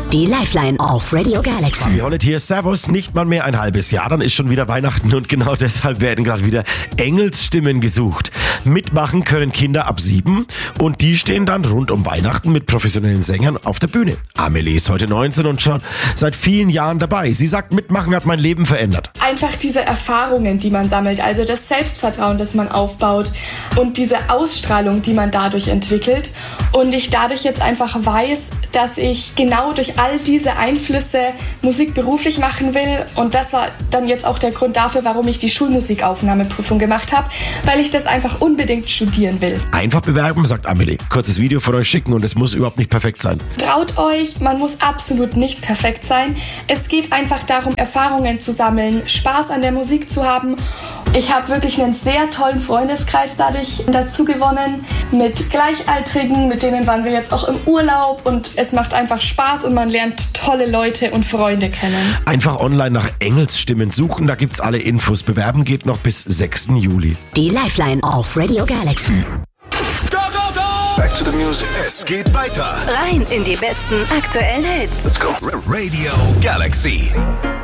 Die Lifeline auf Radio Galaxy. Fabi Hollett hier, Servus, nicht mal mehr ein halbes Jahr, dann ist schon wieder Weihnachten und genau deshalb werden gerade wieder Engelsstimmen gesucht. Mitmachen können Kinder ab 7 und die stehen dann rund um Weihnachten mit professionellen Sängern auf der Bühne. Amelie ist heute 19 und schon seit vielen Jahren dabei. Sie sagt, mitmachen hat mein Leben verändert. Einfach diese Erfahrungen, die man sammelt, also das Selbstvertrauen, das man aufbaut und diese Ausstrahlung, die man dadurch entwickelt. Und ich dadurch jetzt einfach weiß, dass ich genau durch all diese Einflüsse Musik beruflich machen will. Und das war dann jetzt auch der Grund dafür, warum ich die Schulmusikaufnahmeprüfung gemacht habe, weil ich das einfach unbedingt studieren will. Einfach bewerben, sagt Amelie. Kurzes Video von euch schicken und es muss überhaupt nicht perfekt sein. Traut euch, man muss absolut nicht perfekt sein. Es geht einfach darum, Erfahrungen zu sammeln, Spaß an der Musik zu haben. Ich habe wirklich einen sehr tollen Freundeskreis dadurch dazu gewonnen, mit Gleichaltrigen, mit denen waren wir jetzt auch im Urlaub und es macht einfach Spaß und man lernt tolle Leute und Freunde kennen. Einfach online nach Engelsstimmen suchen, da gibt's alle Infos. Bewerben geht noch bis 6. Juli. Die Lifeline auf Radio Galaxy. Go, go, go! Back to the music. Es geht weiter. Rein in die besten aktuellen Hits. Let's go. Radio Galaxy.